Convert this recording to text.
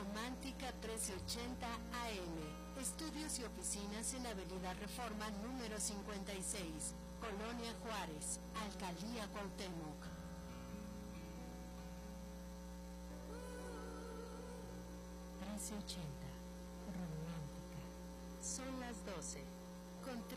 Romántica 1380 AM. Estudios y oficinas en Avenida Reforma número 56, Colonia Juárez, Alcaldía Cuauhtémoc. Romántica. Son las 12. Con